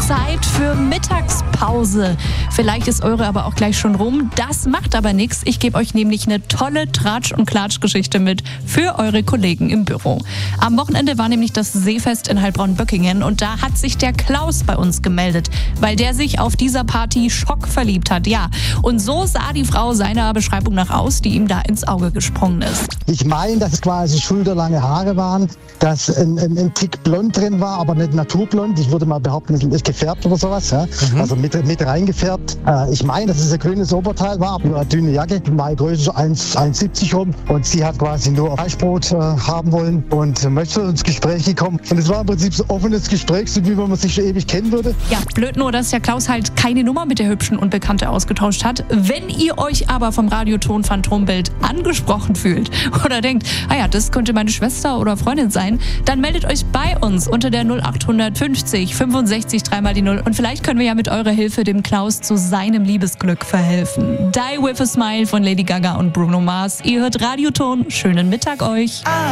Zeit für Mittagspause. Vielleicht ist eure aber auch gleich schon rum. Das macht aber nichts. Ich gebe euch nämlich eine tolle Tratsch- und Klatschgeschichte mit für eure Kollegen im Büro. Am Wochenende war nämlich das Seefest in Heilbronn-Böckingen und da hat sich der Klaus bei uns gemeldet, weil der sich auf dieser Party schockverliebt hat. Ja, und so sah die Frau seiner Beschreibung nach aus, die ihm da ins Auge gesprungen ist. Ich meine, dass es quasi schulterlange Haare waren, dass ein Tick blond drin war, aber nicht naturblond. Ich würde mal behaupten, es ist gefärbt oder sowas. Ja? Also mit reingefärbt. Ich meine, dass es ein grünes Oberteil war, aber eine dünne Jacke. Meine Größe so 1,70 rum. Und sie hat quasi nur Fleischbrot haben wollen und möchte ins Gespräch gekommen. Und es war im Prinzip so ein offenes Gespräch, so wie wenn man sich schon ewig kennen würde. Ja, blöd nur, dass der Klaus halt keine Nummer mit der hübschen Unbekannte ausgetauscht hat. Wenn ihr euch aber vom Radioton Phantombild angesprochen fühlt oder denkt, das könnte meine Schwester oder Freundin sein, dann meldet euch bei uns unter der 0850 65 3 die 0 und vielleicht können wir ja mit eurer Hilfe dem Klaus zu seinem Liebesglück verhelfen. Die with a Smile von Lady Gaga und Bruno Mars. Ihr hört Radioton. Schönen Mittag euch.